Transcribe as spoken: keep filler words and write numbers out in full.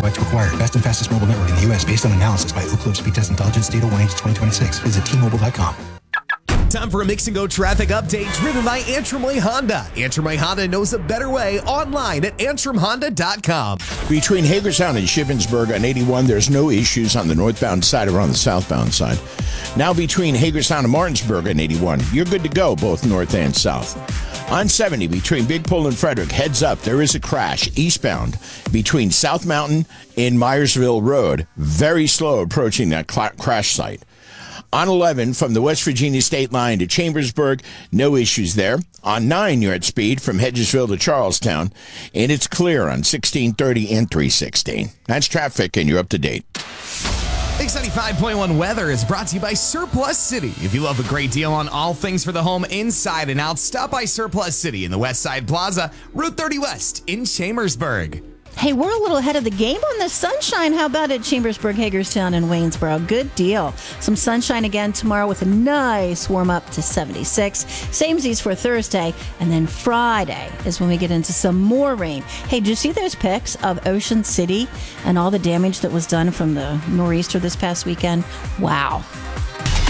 gigabytes required. Best and fastest mobile network in the U S based on analysis by Ookla Speed Test Intelligence Data one H twenty twenty-six. Visit T Mobile dot com. Time for a Mix and Go traffic update driven by Antrim Way Honda. Antrim Way Honda knows a better way online at antrim honda dot com. Between Hagerstown and Shippensburg on eighty-one, there's no issues on the northbound side or on the southbound side. Now between Hagerstown and Martinsburg on eighty-one, you're good to go both north and south. On seventy, between Big Pole and Frederick, heads up, there is a crash eastbound between South Mountain and Myersville Road. Very slow approaching that cl- crash site. On eleven, from the West Virginia state line to Chambersburg, no issues there. On nine, you're at speed from Hedgesville to Charlestown, and it's clear on sixteen thirty and three sixteen. That's traffic, and you're up to date. Mix ninety-five point one weather is brought to you by Surplus City. If you love a great deal on all things for the home inside and out, stop by Surplus City in the West Side Plaza, Route thirty West in Chambersburg. Hey, we're a little ahead of the game on the sunshine. How about it, Chambersburg, Hagerstown, and Waynesboro? Good deal. Some sunshine again tomorrow with a nice warm up to seventy-six. Samesies for Thursday. And then Friday is when we get into some more rain. Hey, did you see those pics of Ocean City and all the damage that was done from the nor'easter this past weekend? Wow.